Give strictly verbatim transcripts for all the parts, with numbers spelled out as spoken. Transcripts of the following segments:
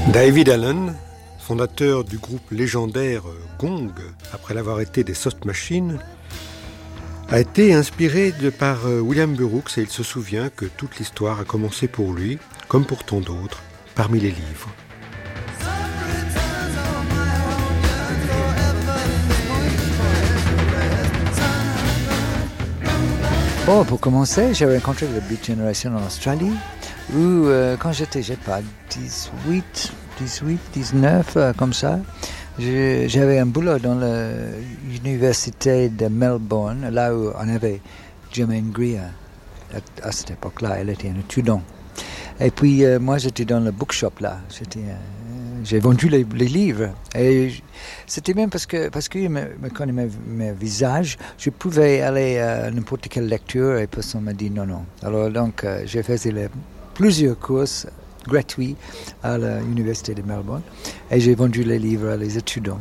David Allen, fondateur du groupe légendaire Gong, après l'avoir été des Soft Machines, a été inspiré de par William Burroughs et il se souvient que toute l'histoire a commencé pour lui, comme pour tant d'autres, parmi les livres. Bon, pour commencer, j'ai rencontré la Beat Generation en Australie, où euh, quand j'étais, je sais pas, dix-huit, dix-huit, dix-neuf, euh, comme ça, je, j'avais un boulot dans l'université de Melbourne, là où on avait Germaine Greer. À, à cette époque-là, elle était une étudiante. Et puis, euh, moi, j'étais dans le bookshop, là. J'étais, euh, j'ai vendu les, les livres. Et je, c'était même parce que parce qu'il me, me connaît mes visages, je pouvais aller à n'importe quelle lecture et personne m'a dit non, non. Alors, donc, euh, j'ai fait les, plusieurs courses gratuits à l'université de Melbourne et j'ai vendu les livres à les étudiants.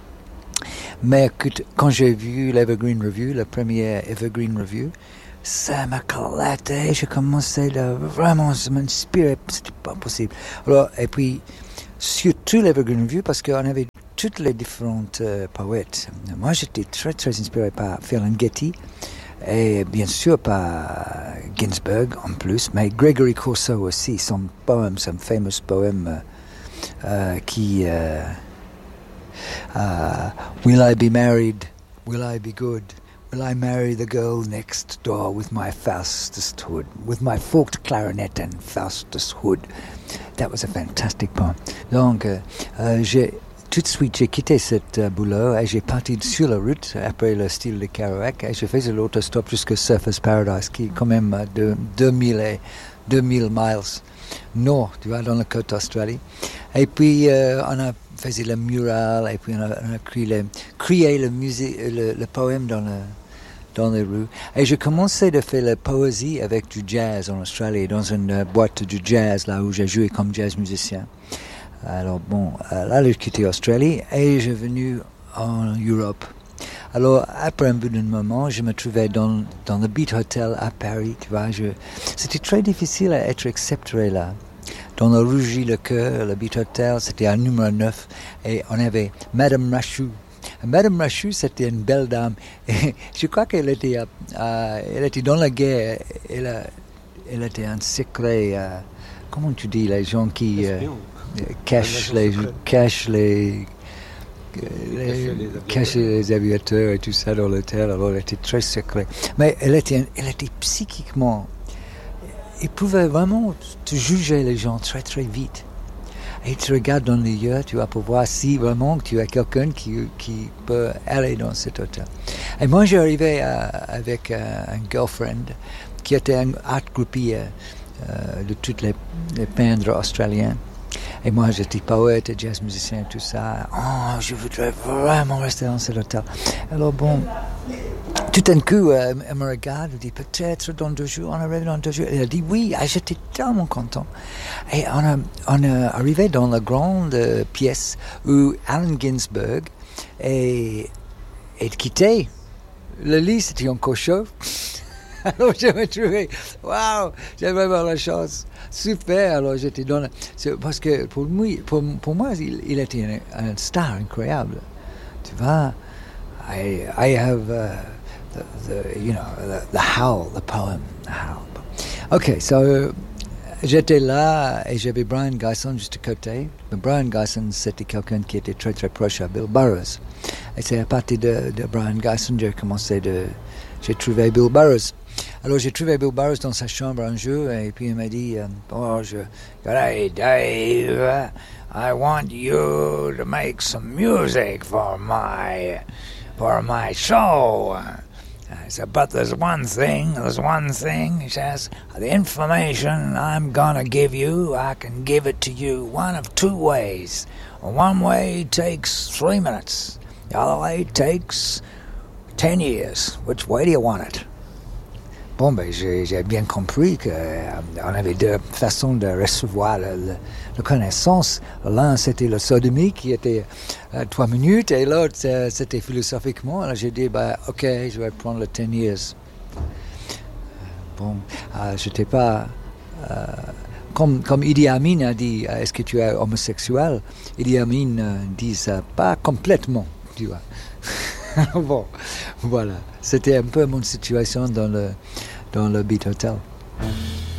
Mais quand j'ai vu l'Evergreen Review, la première Evergreen Review, ça m'a éclaté, j'ai commencé à vraiment m'inspirer, c'était pas possible. Alors, et puis, surtout l'Evergreen Review, parce qu'on avait toutes les différentes euh, poètes. Moi, j'étais très, très inspiré par Ferlinghetti, et bien sûr par Ginsberg en plus, mais Gregory Corso aussi, son poème, son fameux poème euh, qui... Euh, uh, Will I be married? Will I be good? Will I marry the girl next door with my fastest hood, with my forked clarinet and fastest hood? That was a fantastic poem. Donc, euh, euh, j'ai, tout de suite, j'ai quitté cette euh, boulot et j'ai parti sur la route après le style de Kerouac et j'ai fait l'autostop jusqu'à Surfers Paradise, qui est quand même euh, de deux mille miles nord, tu vois, dans la côte d'Australie. Et puis, euh, on a fait le mural et puis on a, on a créé, le, créé le, musique, le, le poème dans le dans les rues. Et j'ai commencé à faire la poésie avec du jazz en Australie, dans une euh, boîte de jazz, là où j'ai joué comme jazz musicien. Alors bon, euh, là j'ai quitté l'Australie et j'ai venu en Europe. Alors après un bout d'un moment, je me trouvais dans, dans le Beat Hotel à Paris, tu vois. Je, c'était très difficile à être accepté là. Dans le Rougy-le-Cœur, le Beat Hotel, c'était un numéro neuf et on avait Madame Rachou. Madame Rachou, c'était une belle dame. Et je crois qu'elle était, euh, elle était dans la guerre. Elle, a, elle était un secret. Euh, comment tu dis, les gens qui euh, cachent, les, cachent les, les, cachent les aviateurs et tout ça dans l'hôtel. Alors, elle était très secret. Mais elle était, elle était psychiquement. Elle pouvait vraiment te juger les gens très, très vite. Et tu regardes dans les yeux, tu vas pour voir si vraiment tu as quelqu'un qui, qui peut aller dans cet hôtel. Et moi, j'ai arrivé à, avec euh, un girlfriend qui était un art groupie euh, de tous les, les peintres australiens. Et moi, j'étais poète et jazz musicien et tout ça. Oh, je voudrais vraiment rester dans cet hôtel. Alors bon, tout d'un coup, euh, elle me regarde, elle dit peut-être dans deux jours, on arrive dans deux jours. Elle a dit oui, ah, j'étais tellement content. Et on a, on est arrivé dans la grande euh, pièce où Allen Ginsberg est, est quitté. Le lit, c'était encore chaud. Alors je me trouvais, waouh, j'ai vraiment la chance. Super, alors j'étais dans la... Parce que pour, moi, pour, pour moi, il, il était un, un star incroyable. Tu vois, I, I have... Uh, The, the, you know, the, the howl, the poem, the howl. Okay, so uh, j'étais là et j'avais Brian Gyson juste à côté. Mais Brian Gyson, c'était quelqu'un qui était très très proche à Bill Burroughs. Et c'est à partir de, de Brian Gyson que j'ai commencé de... J'ai trouvé Bill Burroughs. Alors j'ai trouvé Bill Burroughs dans sa chambre un jour et puis il m'a dit um, oh, je... Hey Dave, I want you to make some music for my, for my show. I said, but there's one thing, there's one thing, he says, the information I'm gonna give you, I can give it to you one of two ways. One way takes three minutes, the other way takes ten years. Which way do you want it? Bon, ben, j'ai, j'ai bien compris qu'on euh, avait deux façons de recevoir le, le, la connaissance. L'un, c'était le sodomie, qui était euh, trois minutes, et l'autre, euh, c'était philosophiquement. Alors, j'ai dit, ben, OK, je vais prendre le ten years. Bon, euh, je n'étais pas euh, comme, comme Idi Amin a dit, est-ce que tu es homosexuel? Idi Amin euh, dit ça pas complètement, tu vois. Bon, voilà. C'était un peu mon situation dans le, dans le Beat Hotel.